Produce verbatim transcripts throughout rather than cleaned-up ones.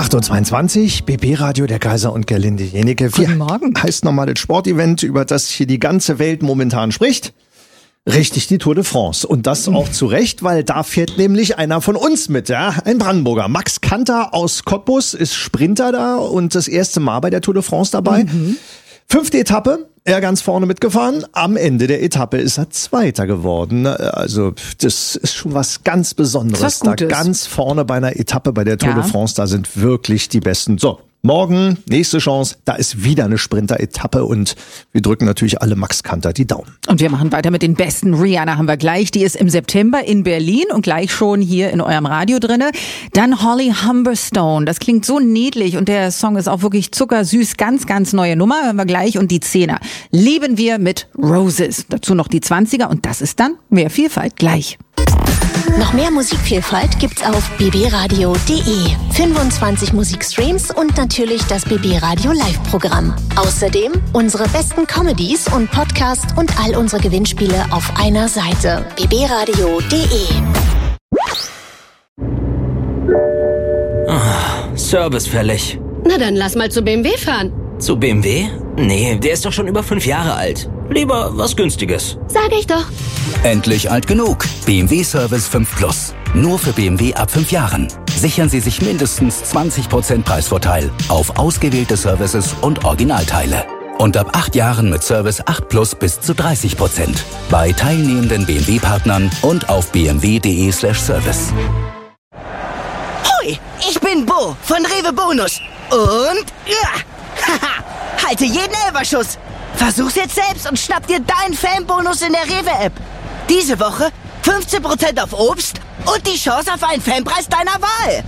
acht Uhr zweiundzwanzig, B B-Radio, der Kaiser und Gerlinde Jenecke. Guten Morgen. Heißt nochmal das Sportevent, über das hier die ganze Welt momentan spricht. Richtig, die Tour de France. Und das auch zu Recht, weil da fährt nämlich einer von uns mit, ja, ein Brandenburger. Max Kanter aus Cottbus ist Sprinter da und das erste Mal bei der Tour de France dabei. Mhm. Fünfte Etappe, er ganz vorne mitgefahren. Am Ende der Etappe ist er Zweiter geworden. Also das ist schon was ganz Besonderes. Was Gutes. Da ganz vorne bei einer Etappe bei der Tour Ja. de France, da sind wirklich die Besten. So, morgen, nächste Chance, da ist wieder eine Sprinter-Etappe und wir drücken natürlich alle Max Kanter die Daumen. Und wir machen weiter mit den Besten. Rihanna haben wir gleich. Die ist im September in Berlin und gleich schon hier in eurem Radio drinne. Dann Holly Humberstone. Das klingt so niedlich und der Song ist auch wirklich zuckersüß. Ganz, ganz neue Nummer. Hören wir gleich. Und die Zehner lieben wir mit Roses. Dazu noch die Zwanziger und das ist dann mehr Vielfalt gleich. Noch mehr Musikvielfalt gibt's auf b b radio punkt d e. fünfundzwanzig Musikstreams und natürlich das B B Radio Live-Programm. Außerdem unsere besten Comedies und Podcasts und all unsere Gewinnspiele auf einer Seite. b b radio punkt d e. Ah, Service fällig. Na dann lass mal zu B M W fahren. Zu B M W? Nee, der ist doch schon über fünf Jahre alt. Lieber was Günstiges. Sag ich doch. Endlich alt genug. B M W Service fünf Plus. Nur für B M W ab fünf Jahren. Sichern Sie sich mindestens zwanzig Prozent Preisvorteil auf ausgewählte Services und Originalteile. Und ab acht Jahren mit Service acht Plus bis zu dreißig Prozent. Bei teilnehmenden B M W-Partnern und auf b m w punkt d e slash service. Hoi, ich bin Bo von Rewe Bonus. Und ja, haha, halte jeden Elferschuss. Versuch's jetzt selbst und schnapp dir deinen Fanbonus in der Rewe-App. Diese Woche fünfzehn Prozent auf Obst und die Chance auf einen Fanpreis deiner Wahl.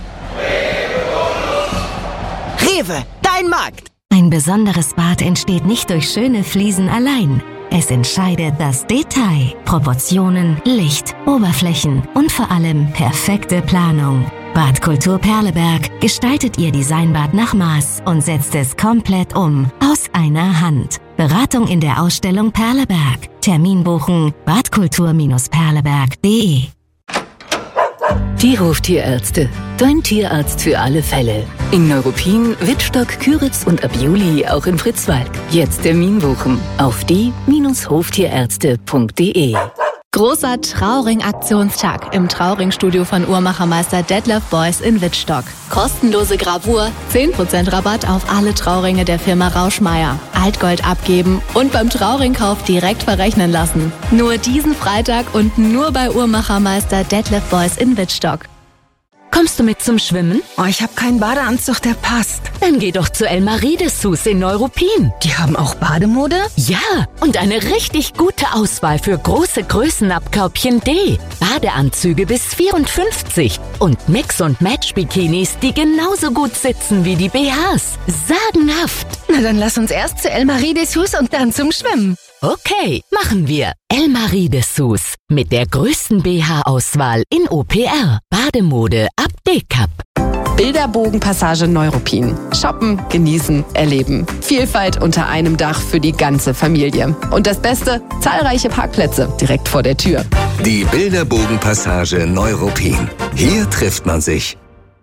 Rewe, dein Markt. Ein besonderes Bad entsteht nicht durch schöne Fliesen allein. Es entscheidet das Detail, Proportionen, Licht, Oberflächen und vor allem perfekte Planung. Badkultur Perleberg gestaltet Ihr Designbad nach Maß und setzt es komplett um, aus einer Hand. Beratung in der Ausstellung Perleberg. Termin buchen badkultur perleberg punkt d e. Die Hoftierärzte. Dein Tierarzt für alle Fälle. In Neuruppin, Wittstock, Küritz und ab Juli auch in Fritzwalk. Jetzt Termin buchen auf die Hoftierärzte punkt d e. Großer Trauring-Aktionstag im Trauring-Studio von Uhrmachermeister Detlef Beuys in Wittstock. Kostenlose Gravur, zehn Prozent Rabatt auf alle Trauringe der Firma Rauschmeier. Altgold abgeben und beim Trauringkauf direkt verrechnen lassen. Nur diesen Freitag und nur bei Uhrmachermeister Detlef Beuys in Wittstock. Kommst du mit zum Schwimmen? Oh, ich habe keinen Badeanzug, der passt. Dann geh doch zu Elmarie Dessous in Neuruppin. Die haben auch Bademode? Ja, und eine richtig gute Auswahl für große Größen ab Körbchen D. Badeanzüge bis vierundfünfzig und Mix- und Match-Bikinis, die genauso gut sitzen wie die B Hs. Sagenhaft. Na, dann lass uns erst zu Elmarie Dessous und dann zum Schwimmen. Okay, machen wir. Elmarie Dessous mit der größten B H-Auswahl in O P R. Bademode ab D-Cup. Bilderbogenpassage Neuruppin. Shoppen, genießen, erleben. Vielfalt unter einem Dach für die ganze Familie. Und das Beste, zahlreiche Parkplätze direkt vor der Tür. Die Bilderbogenpassage Neuruppin. Hier trifft man sich.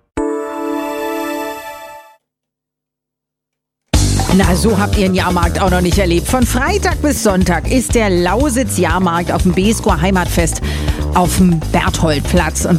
Na, so habt ihr einen Jahrmarkt auch noch nicht erlebt. Von Freitag bis Sonntag ist der Lausitz-Jahrmarkt auf dem B-Score Heimatfest auf dem Bertholdplatz. Und